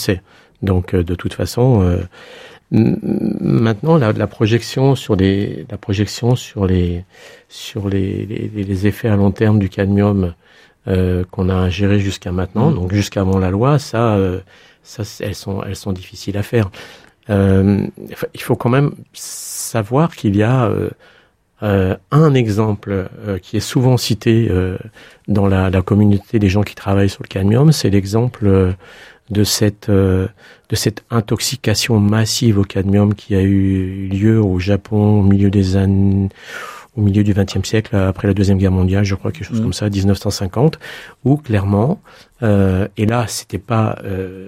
sait. Donc de toute façon, maintenant la projection sur les effets à long terme du cadmium qu'on a géré jusqu'à maintenant, donc jusqu'avant la loi, elles sont difficiles à faire. Il faut quand même savoir qu'il y a un exemple qui est souvent cité dans la communauté des gens qui travaillent sur le cadmium, c'est l'exemple de cette intoxication massive au cadmium qui a eu lieu au Japon au milieu du XXe siècle, après la Deuxième Guerre mondiale, je crois, quelque chose comme ça, 1950, où clairement, et là c'était pas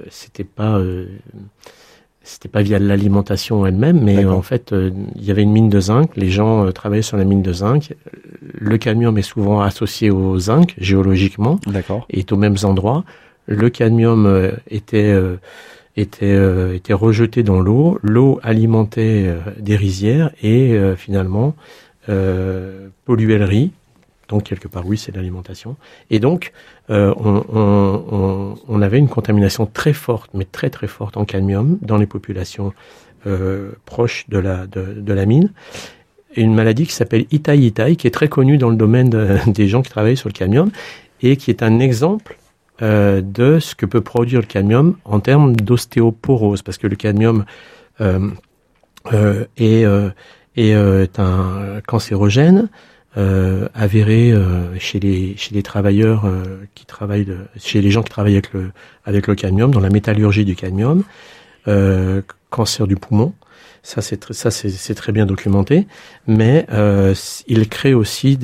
via l'alimentation elle-même, mais en fait, il y avait une mine de zinc, les gens travaillaient sur la mine de zinc. Le cadmium est souvent associé au zinc, géologiquement, et est aux mêmes endroits. Le cadmium était rejeté dans l'eau. L'eau alimentait des rizières et finalement polluait le riz. Donc quelque part, oui, c'est l'alimentation. Et donc, on avait une contamination très forte, mais très très forte en cadmium dans les populations proches de la mine. Et une maladie qui s'appelle Itai, qui est très connue dans le domaine des gens qui travaillent sur le cadmium et qui est un exemple de ce que peut produire le cadmium en termes d'ostéoporose, parce que le cadmium est un cancérogène avéré chez les travailleurs chez les gens qui travaillent avec le cadmium, dans la métallurgie du cadmium, cancer du poumon. Ça c'est très bien documenté, mais il crée aussi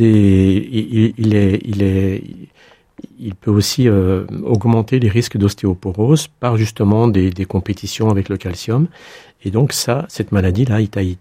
il peut aussi augmenter les risques d'ostéoporose par justement des compétitions avec le calcium. Et donc cette maladie-là, Itai,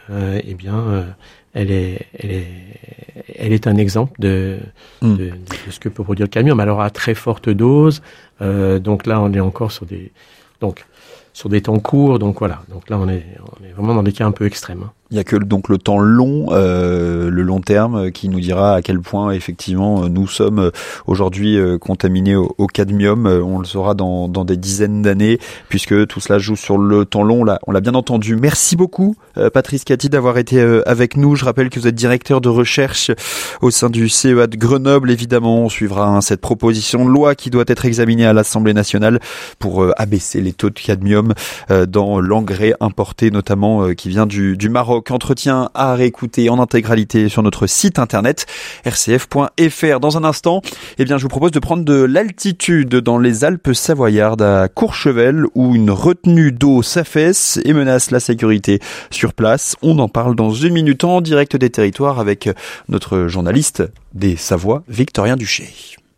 elle est un exemple de ce que peut produire le cadmium. Alors à très forte dose, donc là on est encore sur des temps courts, donc voilà. Donc là on est vraiment dans des cas un peu extrêmes. Il y a que donc le temps long, le long terme, qui nous dira à quel point effectivement nous sommes aujourd'hui contaminés au cadmium. On le saura dans des dizaines d'années, puisque tout cela joue sur le temps long. Là, on l'a bien entendu. Merci beaucoup, Patrice Cathy, d'avoir été avec nous. Je rappelle que vous êtes directeur de recherche au sein du CEA de Grenoble. Évidemment, on suivra cette proposition de loi qui doit être examinée à l'Assemblée nationale pour abaisser les taux de cadmium dans l'engrais importé, notamment qui vient du Maroc. Entretien à réécouter en intégralité sur notre site internet rcf.fr. Dans un instant, je vous propose de prendre de l'altitude dans les Alpes savoyardes à Courchevel, où une retenue d'eau s'affaisse et menace la sécurité sur place. On en parle dans une minute en direct des territoires avec notre journaliste des Savoies, Victorien Duché.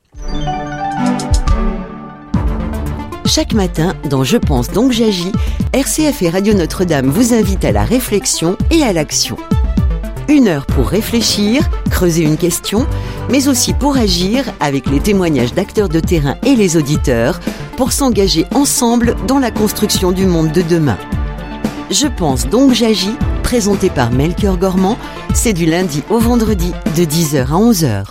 Chaque matin, dans Je pense donc j'agis, RCF et Radio Notre-Dame vous invitent à la réflexion et à l'action. 1 heure pour réfléchir, creuser une question, mais aussi pour agir avec les témoignages d'acteurs de terrain et les auditeurs, pour s'engager ensemble dans la construction du monde de demain. Je pense donc j'agis, présenté par Melchior Gormand, c'est du lundi au vendredi de 10h à 11h.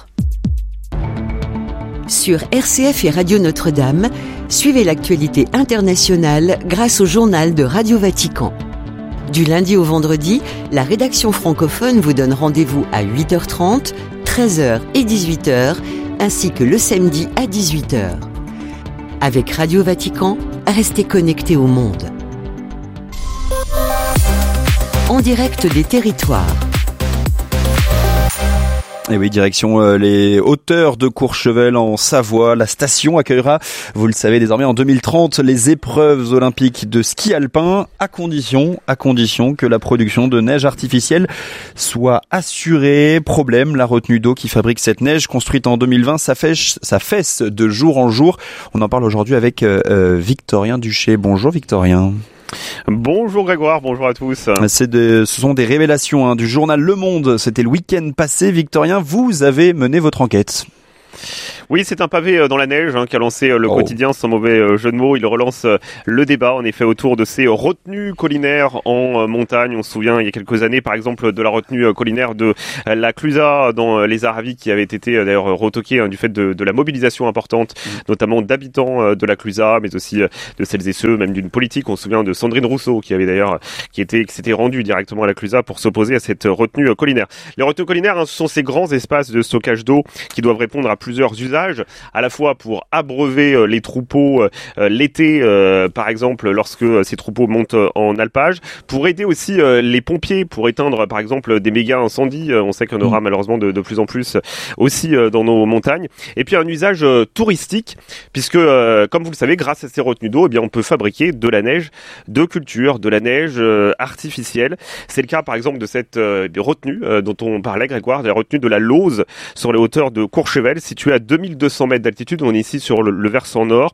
Sur RCF et Radio Notre-Dame, suivez l'actualité internationale grâce au journal de Radio Vatican. Du lundi au vendredi, la rédaction francophone vous donne rendez-vous à 8h30, 13h et 18h, ainsi que le samedi à 18h. Avec Radio Vatican, restez connectés au monde. En direct des territoires. Et oui, direction les hauteurs de Courchevel en Savoie. La station accueillera, vous le savez désormais, en 2030, les épreuves olympiques de ski alpin, à condition que la production de neige artificielle soit assurée. Problème, la retenue d'eau qui fabrique cette neige, construite en 2020, s'affaisse de jour en jour. On en parle aujourd'hui avec Victorien Duché. Bonjour Victorien. Bonjour Grégoire, bonjour à tous. Ce sont des révélations du journal Le Monde. C'était le week-end passé. Victorien, vous avez mené votre enquête. Oui, c'est un pavé dans la neige qu'a lancé le quotidien, sans mauvais jeu de mots. Il relance le débat, en effet, autour de ces retenues collinaires en montagne. On se souvient, il y a quelques années, par exemple, de la retenue collinaire de la Clusaz dans les Aravis, qui avait été d'ailleurs retoquée du fait de la mobilisation importante, notamment d'habitants de la Clusaz, mais aussi de celles et ceux, même d'une politique. On se souvient de Sandrine Rousseau, qui s'était rendue directement à la Clusaz pour s'opposer à cette retenue collinaire. Les retenues collinaires, ce sont ces grands espaces de stockage d'eau qui doivent répondre à plusieurs usages, à la fois pour abreuver les troupeaux l'été, par exemple, lorsque ces troupeaux montent en alpage, pour aider aussi les pompiers, pour éteindre, par exemple, des méga incendies. On sait qu'il y en aura malheureusement de plus en plus aussi dans nos montagnes. Et puis un usage touristique, puisque, comme vous le savez, grâce à ces retenues d'eau, eh bien, on peut fabriquer de la neige de culture, de la neige artificielle. C'est le cas, par exemple, de cette retenue dont on parlait, Grégoire, de la retenue de la Lauze sur les hauteurs de Courchevel, située à 2200 mètres d'altitude. On est ici sur le versant nord.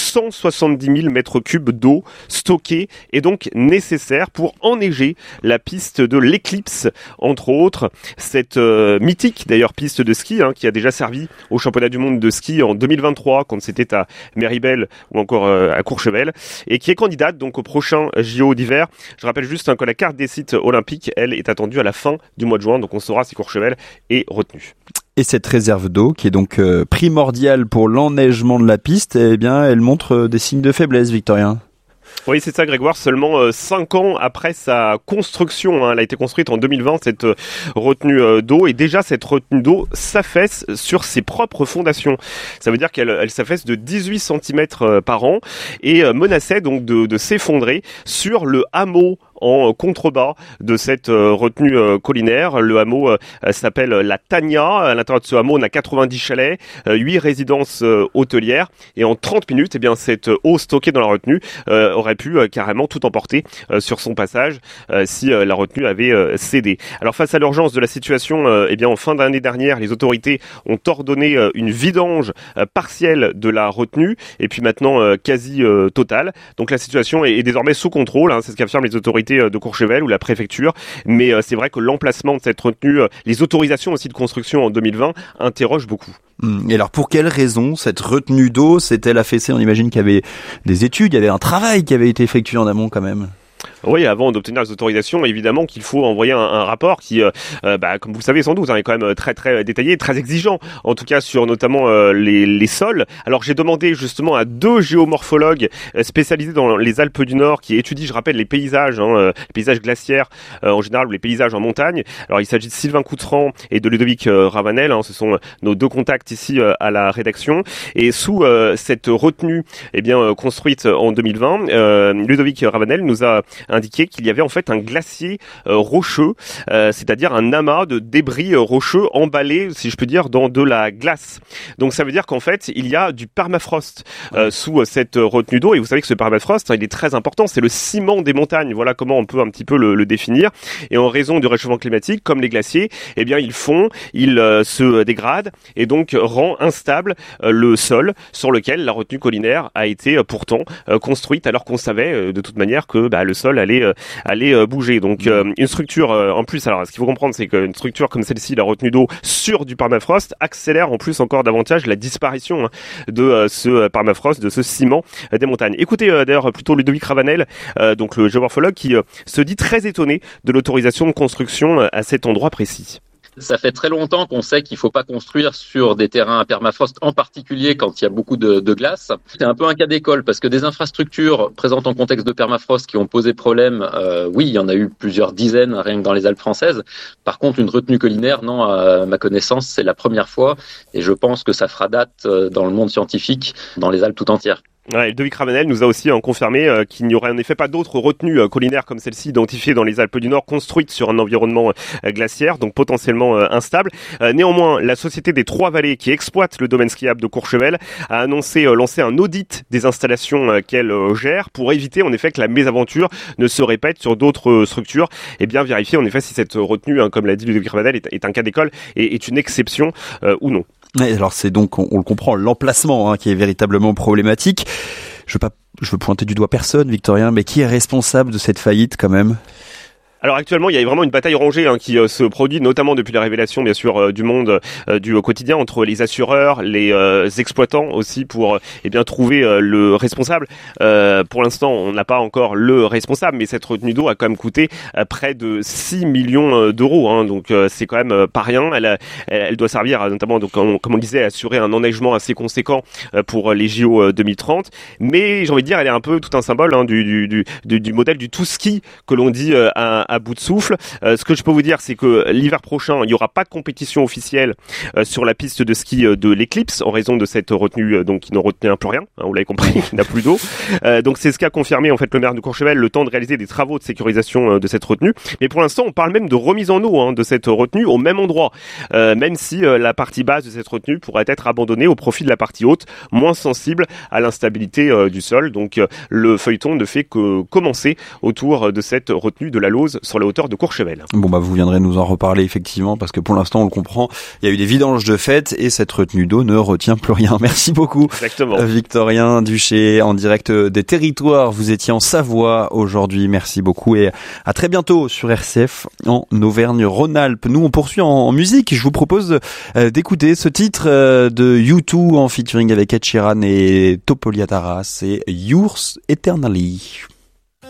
170 000 mètres cubes d'eau stockée est donc nécessaire pour enneiger la piste de l'Éclipse, entre autres. Cette mythique, d'ailleurs, piste de ski qui a déjà servi au championnat du monde de ski en 2023, quand c'était à Méribel ou encore à Courchevel, et qui est candidate donc au prochain JO d'hiver. Je rappelle juste que la carte des sites olympiques, elle, est attendue à la fin du mois de juin, donc on saura si Courchevel est retenu. Et cette réserve d'eau, qui est donc primordiale pour l'enneigement de la piste, eh bien, elle montre des signes de faiblesse, Victorien. Oui, c'est ça, Grégoire. Seulement 5 ans après sa construction, elle a été construite en 2020, cette retenue d'eau. Et déjà, cette retenue d'eau s'affaisse sur ses propres fondations. Ça veut dire qu'elle s'affaisse de 18 cm par an et menaçait donc de s'effondrer sur le hameau en contrebas de cette retenue collinaire. Le hameau s'appelle la Tania. À l'intérieur de ce hameau, on a 90 chalets, 8 résidences hôtelières. Et en 30 minutes, eh bien, cette eau stockée dans la retenue aurait pu carrément tout emporter sur son passage si la retenue avait cédé. Alors face à l'urgence de la situation, eh bien, en fin d'année dernière, les autorités ont ordonné une vidange partielle de la retenue et puis maintenant quasi totale. Donc la situation est désormais sous contrôle, c'est ce qu'affirment les autorités de Courchevel ou la préfecture, mais c'est vrai que l'emplacement de cette retenue, les autorisations aussi de construction en 2020 interrogent beaucoup. Et alors pour quelle raison cette retenue d'eau s'est-elle affaissée ? On imagine qu'il y avait des études, il y avait un travail qui avait été effectué en amont quand même. Oui, avant d'obtenir les autorisations, évidemment qu'il faut envoyer un rapport qui, comme vous le savez sans doute, est quand même très très détaillé, très exigeant, en tout cas sur notamment les sols. Alors j'ai demandé justement à 2 géomorphologues spécialisés dans les Alpes du Nord qui étudient, je rappelle, les paysages glaciaires en général ou les paysages en montagne. Alors il s'agit de Sylvain Coutran et de Ludovic Ravanel, ce sont nos 2 contacts ici à la rédaction. Et sous cette retenue construite en 2020, Ludovic Ravanel nous a indiqué qu'il y avait en fait un glacier rocheux, c'est-à-dire un amas de débris rocheux emballés, si je peux dire, dans de la glace. Donc ça veut dire qu'en fait, il y a du permafrost sous cette retenue d'eau. Et vous savez que ce permafrost, il est très important, c'est le ciment des montagnes. Voilà comment on peut un petit peu le définir. Et en raison du réchauffement climatique, comme les glaciers, eh bien ils fondent, ils se dégradent et donc rend instable le sol sur lequel la retenue collinaire a été pourtant construite, alors qu'on savait de toute manière que le sol allait bouger. Donc une structure en plus, alors ce qu'il faut comprendre, c'est qu'une structure comme celle-ci, la retenue d'eau sur du permafrost, accélère en plus encore davantage la disparition de ce permafrost, de ce ciment des montagnes. Écoutez d'ailleurs plutôt Ludovic Ravanel, donc le géomorphologue, qui se dit très étonné de l'autorisation de construction à cet endroit précis. Ça fait très longtemps qu'on sait qu'il ne faut pas construire sur des terrains à permafrost, en particulier quand il y a beaucoup de glace. C'est un peu un cas d'école parce que des infrastructures présentes en contexte de permafrost qui ont posé problème, oui, il y en a eu plusieurs dizaines rien que dans les Alpes françaises. Par contre, une retenue collinaire, non, à ma connaissance, c'est la première fois et je pense que ça fera date dans le monde scientifique, dans les Alpes tout entières. Ouais, Ludovic Ravanel nous a aussi confirmé qu'il n'y aurait en effet pas d'autres retenues collinaires comme celle-ci identifiées dans les Alpes du Nord, construites sur un environnement glaciaire, donc potentiellement instable. Néanmoins, la Société des Trois Vallées, qui exploite le domaine skiable de Courchevel, a annoncé lancer un audit des installations qu'elle gère pour éviter en effet que la mésaventure ne se répète sur d'autres structures et bien vérifier en effet si cette retenue, comme l'a dit Ludovic Ravanel, est un cas d'école et est une exception ou non. Et alors c'est donc, on le comprend, l'emplacement qui est véritablement problématique. Je veux pointer du doigt personne, Victorien, mais qui est responsable de cette faillite quand même ? Alors actuellement, il y a vraiment une bataille rangée qui se produit, notamment depuis la révélation, bien sûr, du monde du quotidien, entre les assureurs, les exploitants aussi, pour trouver le responsable. Pour l'instant, on n'a pas encore le responsable, mais cette retenue d'eau a quand même coûté près de 6 millions d'euros. Donc c'est quand même pas rien. Elle doit servir notamment, donc, comme on disait, à assurer un enneigement assez conséquent pour les JO 2030. Mais j'ai envie de dire, elle est un peu tout un symbole du modèle du tout ski que l'on dit à bout de souffle. Ce que je peux vous dire, c'est que l'hiver prochain, il n'y aura pas de compétition officielle sur la piste de ski de l'Eclipse en raison de cette retenue qui ne retenait plus rien. Vous l'avez compris, il n'a plus d'eau. Donc c'est ce qu'a confirmé en fait le maire de Courchevel, le temps de réaliser des travaux de sécurisation de cette retenue. Mais pour l'instant, on parle même de remise en eau de cette retenue au même endroit, même si la partie basse de cette retenue pourrait être abandonnée au profit de la partie haute, moins sensible à l'instabilité du sol. Donc le feuilleton ne fait que commencer autour de cette retenue de la Lauze sur la hauteur de Courchevel. Bon vous viendrez nous en reparler effectivement, parce que pour l'instant on le comprend, il y a eu des vidanges de fait et cette retenue d'eau ne retient plus rien. Merci beaucoup. Exactement. Victorien Duché, en direct des territoires. Vous étiez en Savoie aujourd'hui. Merci beaucoup et à très bientôt sur RCF en Auvergne-Rhône-Alpes. Nous on poursuit en musique. Je vous propose d'écouter ce titre de U2 en featuring avec Ed Sheeran et Topoliatara. C'est Yours Eternally.